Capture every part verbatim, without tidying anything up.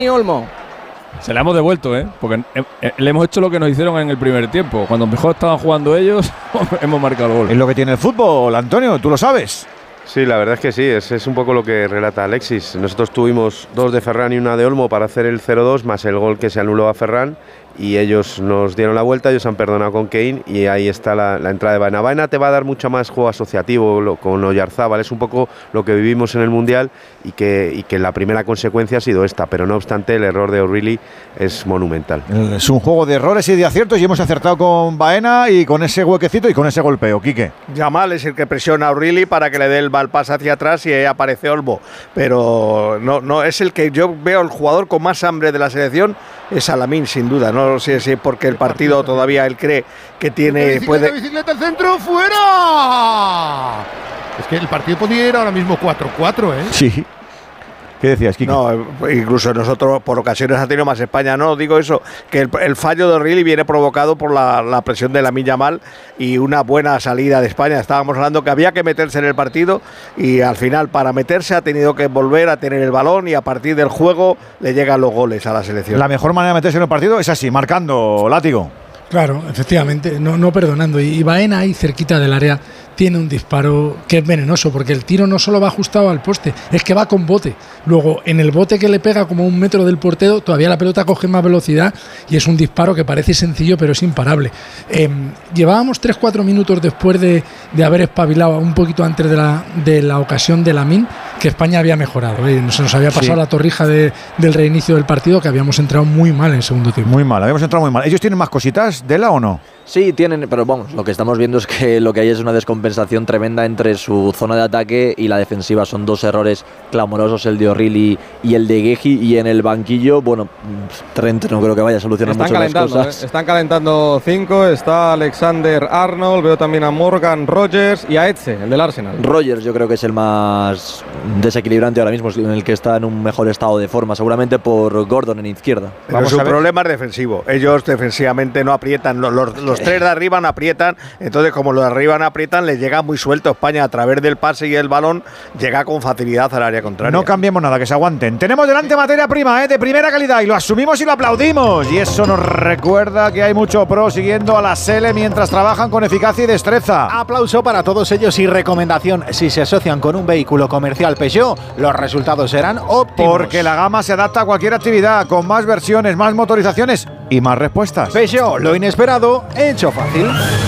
Olmo. Se la hemos devuelto, ¿eh? Porque le hemos hecho lo que nos hicieron en el primer tiempo. Cuando mejor estaban jugando ellos, hemos marcado el gol. Es lo que tiene el fútbol, Antonio, tú lo sabes. Sí, la verdad es que sí, es, es un poco lo que relata Alexis. Nosotros tuvimos dos de Ferran y una de Olmo para hacer el cero dos, más el gol que se anuló a Ferran, y ellos nos dieron la vuelta, ellos han perdonado con Kane, y ahí está la, la entrada de Baena. Baena te va a dar mucho más juego asociativo lo, con Oyarzábal, es un poco lo que vivimos en el Mundial, y que, y que la primera consecuencia ha sido esta, pero no obstante el error de O'Reilly es monumental. Es un juego de errores y de aciertos, y hemos acertado con Baena y con ese huequecito y con ese golpeo. Quique. Yamal es el que presiona a O'Reilly para que le dé el pase hacia atrás, y ahí aparece Olmo, pero no, no es el que yo veo el jugador con más hambre de la selección, es Alamín, sin duda. No sé si es porque el partido todavía él cree que tiene. Bicicleta, puede... bicicleta, el centro, ¡fuera! Es que el partido podría ir ahora mismo cuatro cuatro, ¿eh? Sí. ¿Qué decías, Kiki? No, incluso nosotros por ocasiones ha tenido más España. No, digo eso, que el, el fallo de O'Reilly viene provocado por la, la presión de Lamine Yamal y una buena salida de España. Estábamos hablando que había que meterse en el partido, y al final para meterse ha tenido que volver a tener el balón, y a partir del juego le llegan los goles a la selección. La mejor manera de meterse en el partido es así, marcando, Látigo. Claro, efectivamente, no, no perdonando. Y Baena ahí cerquita del área tiene un disparo que es venenoso, porque el tiro no solo va ajustado al poste, es que va con bote. Luego, en el bote que le pega como un metro del portero, todavía la pelota coge más velocidad, y es un disparo que parece sencillo, pero es imparable. Eh, llevábamos tres cuatro minutos después de, de haber espabilado un poquito antes de la, de la ocasión de Lamine, que España había mejorado. ¿eh? Se nos había pasado sí. la torrija de, del reinicio del partido, que habíamos entrado muy mal en el segundo tiempo. Muy mal, habíamos entrado muy mal. ¿Ellos tienen más cositas, Dela, o no? Sí, tienen, pero vamos, lo que estamos viendo es que lo que hay es una descompensación tremenda entre su zona de ataque y la defensiva. Son dos errores clamorosos, el de O'Reilly y el de Guehi, y en el banquillo, bueno, Trent no creo que vaya a solucionar mucho las cosas. Eh, están calentando cinco, está Alexander Arnold, veo también a Morgan Rogers y a Etze, el del Arsenal. Rogers yo creo que es el más desequilibrante ahora mismo, en el que está en un mejor estado de forma, seguramente por Gordon en izquierda. Pero Vamos su a ver. problema es defensivo, ellos defensivamente no aprietan, los, los, los tres de arriba no aprietan, entonces como los de arriba no aprietan, les llega muy suelto España a través del pase y el balón, llega con facilidad al área contraria. No cambiemos nada, que se aguanten. Tenemos delante materia prima, ¿eh? de primera calidad, y lo asumimos y lo aplaudimos, y eso nos recuerda que hay mucho pro siguiendo a la Sele mientras trabajan con eficacia y destreza. Aplauso para todos ellos y recomendación: si se asocian con un vehículo comercial Peugeot, los resultados serán óptimos. Porque la gama se adapta a cualquier actividad, con más versiones, más motorizaciones y más respuestas. Peugeot, lo inesperado hecho fácil.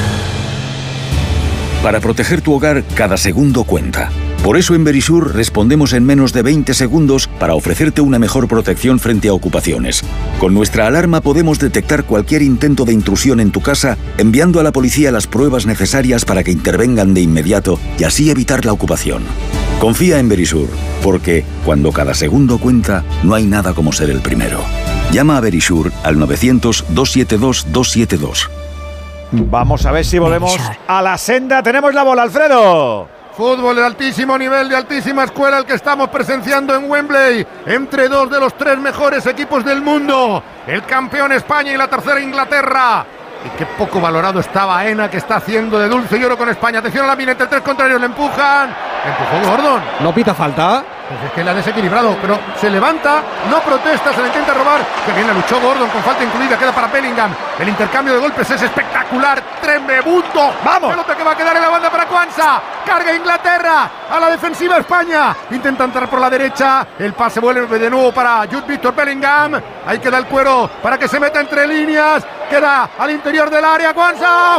Para proteger tu hogar, cada segundo cuenta. Por eso en Verisur respondemos en menos de veinte segundos para ofrecerte una mejor protección frente a ocupaciones. Con nuestra alarma podemos detectar cualquier intento de intrusión en tu casa, enviando a la policía las pruebas necesarias para que intervengan de inmediato y así evitar la ocupación. Confía en Verisur, porque cuando cada segundo cuenta, no hay nada como ser el primero. Llama a Verisur al novecientos, doscientos setenta y dos, doscientos setenta y dos. Vamos a ver si volvemos a la senda. Tenemos la bola, Alfredo. Fútbol de altísimo nivel, de altísima escuela, el que estamos presenciando en Wembley, entre dos de los tres mejores equipos del mundo, el campeón España y la tercera Inglaterra. Y qué poco valorado está Baena, que está haciendo de dulce y oro con España. Atención a la mina, entre tres contrarios le empujan. Empujó Gordon. No pita falta. Pues es que le ha desequilibrado, pero se levanta, no protesta, se le intenta robar. Que bien la luchó Gordon, con falta incluida, queda para Bellingham. El intercambio de golpes es espectacular, tremebundo. ¡Vamos! Pelota que va a quedar en la banda para Kwanza. Carga Inglaterra, a la defensiva España. Intenta entrar por la derecha, el pase vuelve de nuevo para Jude Victor Bellingham. Ahí queda el cuero para que se meta entre líneas. Queda al interior del área, Kwanza,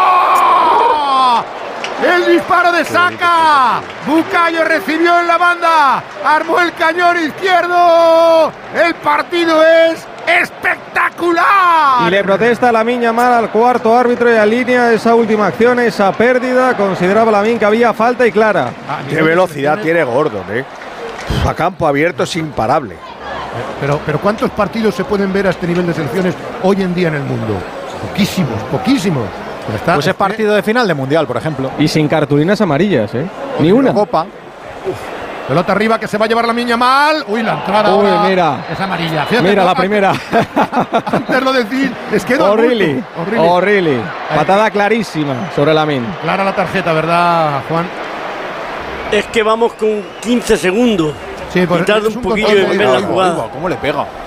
¡fuera! El disparo de Saka. Bukayo recibió en la banda, armó el cañón izquierdo. El partido es espectacular. Y le protesta Lamine Yamal al cuarto árbitro y alinea esa última acción, esa pérdida. Consideraba Lamine que había falta y clara. Ah, qué velocidad tiene Gordon, ¿eh? A campo abierto es imparable. Pero, pero ¿cuántos partidos se pueden ver a este nivel de selecciones hoy en día en el mundo? Poquísimos, poquísimos. Está, pues es partido de final de Mundial, por ejemplo. Y sin cartulinas amarillas, ¿eh? Ni una. Copa. Uf. Pelota arriba que se va a llevar Lamine Yamal. Uy, la entrada. Uy, ahora mira. Es amarilla. Fíjate, mira no, la primera. Antes lo decir. Es que O'Reilly. O'Reilly. Patada clarísima sobre Lamine. Clara la tarjeta, ¿verdad, Juan? Es que vamos con quince segundos. Sí, y tarda un, un poquillo en ver la jugada. ¿Cómo le pega?